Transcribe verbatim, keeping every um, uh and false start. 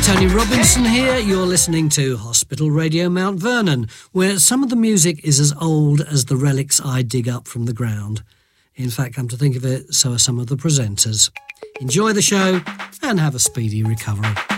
Tony Robinson here. You're listening to Hospital Radio Mount Vernon, where some of the music is as old as the relics I dig up from the ground. In fact, come to think of it, so are some of the presenters. Enjoy the show and have a speedy recovery.